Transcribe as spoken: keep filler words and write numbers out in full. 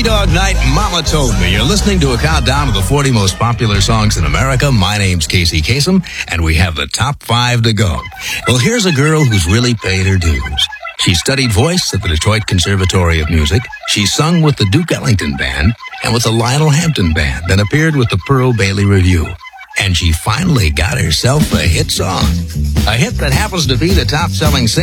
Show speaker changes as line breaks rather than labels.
Dog Night, Mama Told Me. You're listening to a countdown of the forty most popular songs in America. My name's Casey Kasem, and we have the top five to go. Well, here's a girl who's really paid her dues. She studied voice at the Detroit Conservatory of Music. She sung with the Duke Ellington Band and with the Lionel Hampton Band, and appeared with the Pearl Bailey Review. And she finally got herself a hit song. A hit that happens to be the top-selling single